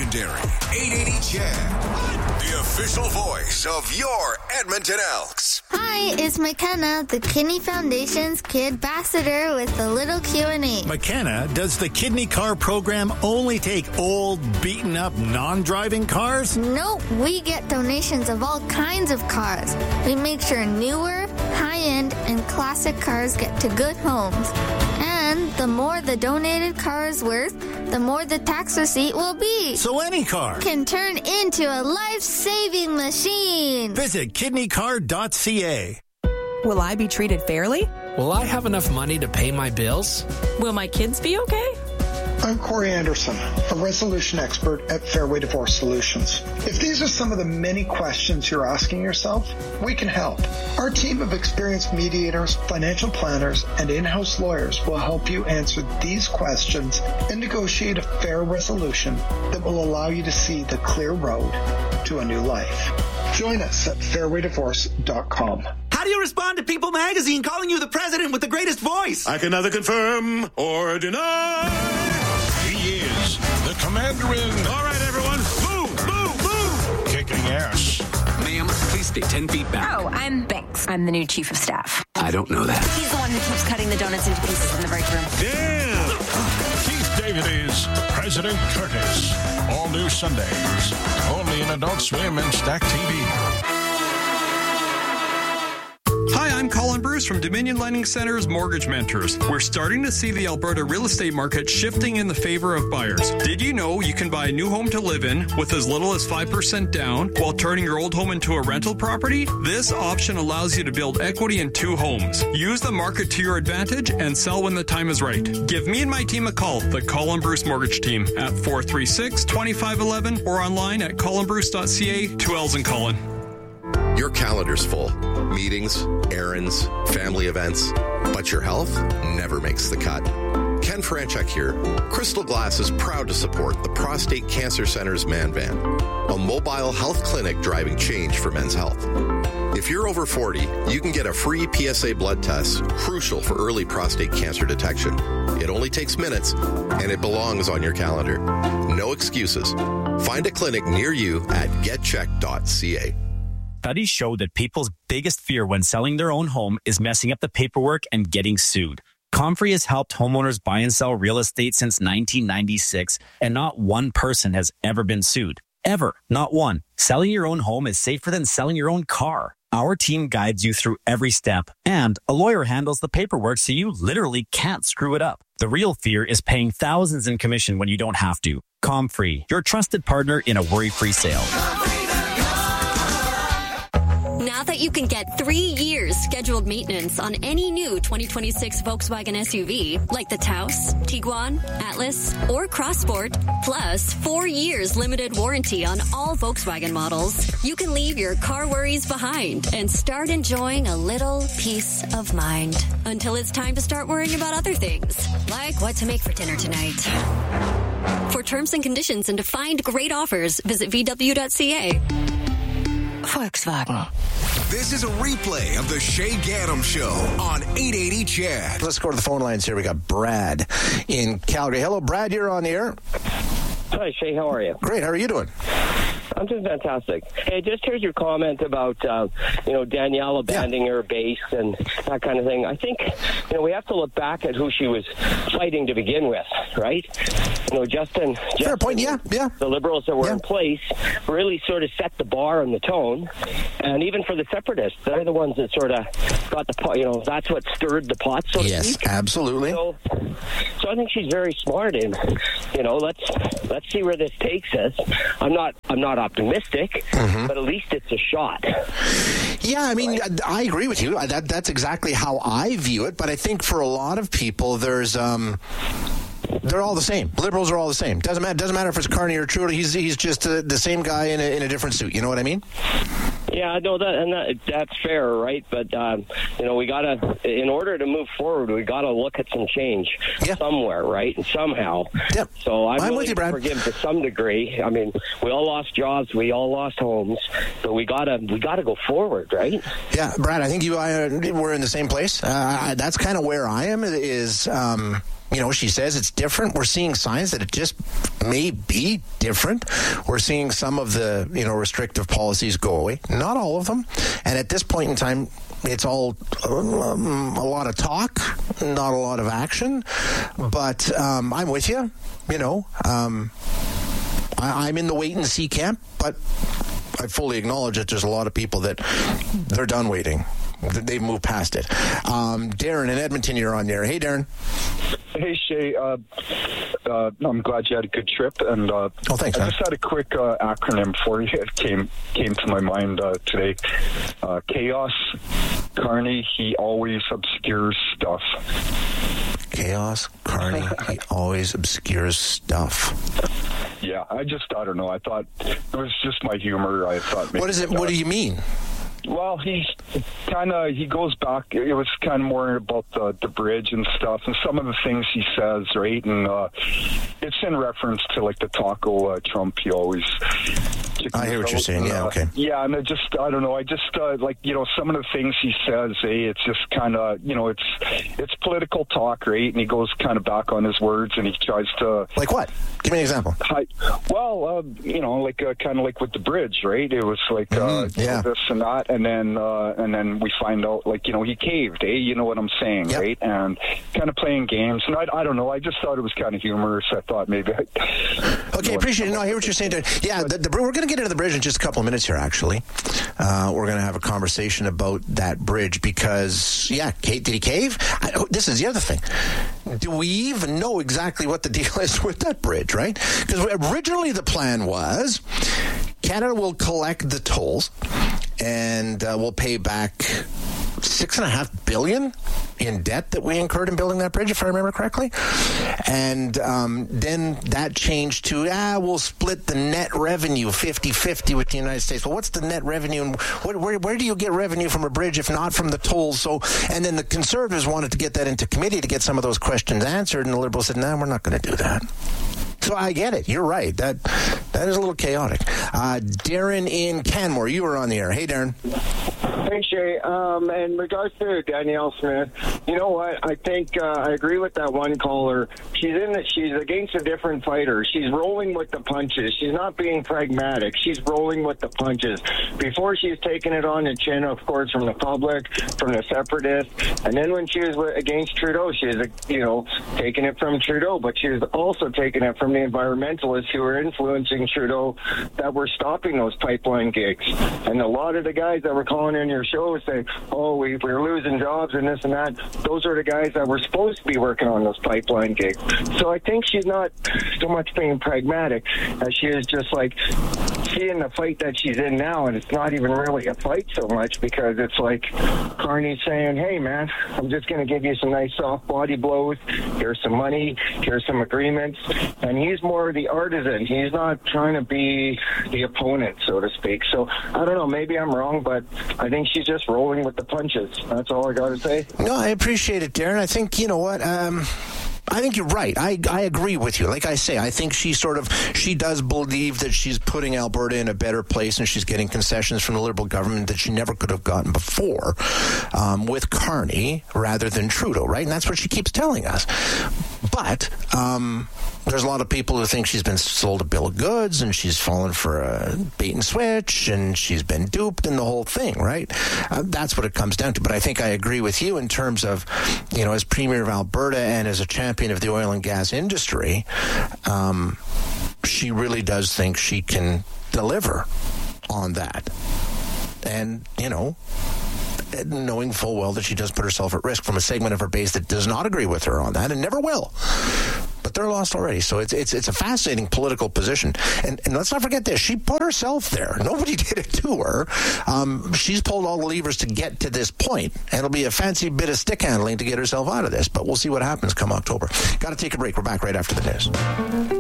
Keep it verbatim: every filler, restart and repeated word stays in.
legendary eight eighty Chad, the official voice of your Edmonton Elks. Hi, it's McKenna, the Kidney Foundation's Kid Ambassador with a little Q and A. McKenna, does the Kidney Car program only take old, beaten-up, non-driving cars? Nope, we get donations of all kinds of cars. We make sure newer, high-end, and classic cars get to good homes. And the more the donated car is worth, the more the tax receipt will be. So any car can turn into a life-saving machine. Visit kidney car dot c a. Will I be treated fairly? Will I have enough money to pay my bills? Will my kids be okay? I'm Corey Anderson, a resolution expert at Fairway Divorce Solutions. If these are some of the many questions you're asking yourself, we can help. Our team of experienced mediators, financial planners, and in-house lawyers will help you answer these questions and negotiate a fair resolution that will allow you to see the clear road to a new life. Join us at fairway divorce dot com. How do you respond to People Magazine calling you the president with the greatest voice? I can neither confirm or deny. He is the commander in... All right, everyone. Move, move, move. Kicking ass. Ma'am, please stay ten feet back. Oh, I'm Banks. I'm the new chief of staff. I don't know that. He's the one who keeps cutting the donuts into pieces in the break room. Damn. Keith David is President Curtis. All new Sundays. Only in Adult Swim and Stack T V. Hi, I'm Colin Bruce from Dominion Lending Center's Mortgage Mentors. We're starting to see the Alberta real estate market shifting in the favor of buyers. Did you know you can buy a new home to live in with as little as five percent down while turning your old home into a rental property? This option allows you to build equity in two homes. Use the market to your advantage and sell when the time is right. Give me and my team a call, the Colin Bruce Mortgage Team, at four three six, two five one one or online at colin bruce dot c a. Two L's in Colin. Your calendar's full. Meetings, errands, family events, but your health never makes the cut. Ken Franchuk here. Crystal Glass is proud to support the Prostate Cancer Center's Man Van, a mobile health clinic driving change for men's health. If you're over forty, you can get a free P S A blood test, crucial for early prostate cancer detection. It only takes minutes, and it belongs on your calendar. No excuses. Find a clinic near you at get check dot c a. Studies show that people's biggest fear when selling their own home is messing up the paperwork and getting sued. Comfrey has helped homeowners buy and sell real estate since nineteen ninety-six, and not one person has ever been sued. Ever. Not one. Selling your own home is safer than selling your own car. Our team guides you through every step, and a lawyer handles the paperwork so you literally can't screw it up. The real fear is paying thousands in commission when you don't have to. Comfrey, your trusted partner in a worry-free sale. Now that you can get three years scheduled maintenance on any new twenty twenty-six Volkswagen S U V, like the Taos, Tiguan, Atlas, or Crossport, plus four years limited warranty on all Volkswagen models, you can leave your car worries behind and start enjoying a little peace of mind until it's time to start worrying about other things, like what to make for dinner tonight. For terms and conditions and to find great offers, visit v w dot c a. Volkswagen. This is a replay of the Shay Gaddam Show on eight eighty Chad. Let's go to the phone lines here. We got Brad in Calgary. Hello, Brad. You're on the air. Hi, Shay. How are you? Great. How are you doing? I'm doing fantastic. Hey, just here's your comment about, uh, you know, Danielle abandoning yeah. her base and that kind of thing. I think, you know, we have to look back at who she was fighting to begin with, right? You know, Justin... Fair Justin, point, yeah, yeah. The Liberals that were yeah. in place really sort of set the bar and the tone. And even for the Separatists, they're the ones that sort of got the pot, you know, that's what stirred the pot, so yes, to speak. Yes, absolutely. So, so I think she's very smart, and, you know, let's let's see where this takes us. I'm not, I'm not optimistic, mm-hmm. but at least it's a shot. Yeah, I mean, right? I agree with you. That that's exactly how I view it. But I think for a lot of people, there's um, they're all the same. Liberals are all the same. Doesn't matter. Doesn't matter if it's Carney or Trudeau. He's he's just uh, the same guy in a, in a different suit. You know what I mean? Yeah, no, that and that, that's fair, right? But um, you know, we gotta, in order to move forward, we gotta look at some change yeah. somewhere, right? And somehow. Yep. So I'm, I'm willing with you, Brad. to forgive to some degree. I mean, we all lost jobs, we all lost homes, but we gotta we gotta go forward, right? Yeah, Brad. I think you I we're in the same place. Uh, that's kind of where I am. Is um, You know, she says it's different. We're seeing signs that it just may be different. We're seeing some of the, you know, restrictive policies go away. Not all of them. And at this point in time, it's all um, a lot of talk, not a lot of action. But um, I'm with you. You know, um, I, I'm in the wait-and-see camp, but I fully acknowledge that there's a lot of people that they're done waiting. They've moved past it. Um, Darren in Edmonton, you're on there. Hey, Darren. Hey, Shay. Uh, uh, I'm glad you had a good trip. And uh, oh, thanks, I man. just had a quick uh, acronym for you. It came came to my mind uh, today. Uh, chaos. Carney, he always obscures stuff. Chaos. Carney, he always obscures stuff. Yeah, I just, I don't know. I thought it was just my humor. I thought maybe. What is it? What do you mean? Well, he's kind of, he goes back, it was kind of more about the, the bridge and stuff, and some of the things he says, right? And uh, it's in reference to, like, the taco uh, Trump, he always... I hear what you're saying, yeah, uh, okay. Yeah, and I just, I don't know, I just, uh, like, you know, some of the things he says, eh, it's just kind of, you know, it's it's political talk, right? And he goes kind of back on his words, and he tries to... Like what? Give me an example. I, well, uh, you know, like, uh, kind of like with the bridge, right? It was like, mm-hmm, uh, yeah. you know, this and that. And then, uh, and then we find out, like, you know, he caved, eh? You know what I'm saying, yep. right? And kind of playing games. And I, I don't know. I just thought it was kind of humorous. I thought maybe. I, okay, appreciate it. No, I hear what you're saying. Yeah, the, the, we're going to get into the bridge in just a couple of minutes here. Actually, uh, we're going to have a conversation about that bridge because, yeah, Kate, did he cave? I, oh, this is the other thing. Do we even know exactly what the deal is with that bridge? Right? Because originally the plan was Canada will collect the tolls and uh, we'll pay back six and a half billion in debt that we incurred in building that bridge, if I remember correctly. And um, then that changed to, ah, we'll split the net revenue fifty-fifty with the United States. Well, what's the net revenue? And what, where, where do you get revenue from a bridge if not from the tolls? So, and then the Conservatives wanted to get that into committee to get some of those questions answered, and the Liberals said, no, nah, we're not going to do that. So I get it. You're right. That that is a little chaotic. Uh, Darren in Canmore, you were on the air. Hey, Darren. Thanks, Shay. Um, in regards to Danielle Smith, you know what? I think uh, I agree with that one caller. She's in the, she's against a different fighter. She's rolling with the punches. She's not being pragmatic. She's rolling with the punches. Before she's taking it on the chin, of course, from the public, from the separatists, and then when she was against Trudeau, she was, you know, taking it from Trudeau, but she was also taking it from the environmentalists who were influencing Trudeau that were stopping those pipeline gigs. And a lot of the guys that were calling in your show saying, oh, we, we're losing jobs and this and that, those are the guys that were supposed to be working on those pipeline gigs. So I think she's not so much being pragmatic as she is just like seeing the fight that she's in now, and it's not even really a fight so much because it's like Carney saying, hey, man, I'm just going to give you some nice soft body blows. Here's some money. Here's some agreements. And he's more the artisan. He's not trying to be the opponent, so to speak. So I don't know. Maybe I'm wrong, but I think she's just rolling with the punches. That's all I got to say. No, I appreciate it, Darren. I think, you know what, um... I think you're right. I I agree with you. Like I say, I think she sort of, she does believe that she's putting Alberta in a better place and she's getting concessions from the Liberal government that she never could have gotten before um, with Carney rather than Trudeau, right? And that's what she keeps telling us. But um, there's a lot of people who think she's been sold a bill of goods and she's fallen for a bait and switch and she's been duped and the whole thing, right? Uh, that's what it comes down to. But I think I agree with you in terms of, you know, as Premier of Alberta and as a champion of the oil and gas industry, um, she really does think she can deliver on that. And, you know, knowing full well that she does put herself at risk from a segment of her base that does not agree with her on that and never will. But they're lost already. So it's it's it's a fascinating political position. And and let's not forget this. She put herself there. Nobody did it to her. Um, she's pulled all the levers to get to this point. And it'll be a fancy bit of stick handling to get herself out of this. But we'll see what happens come October. Got to take a break. We're back right after the news.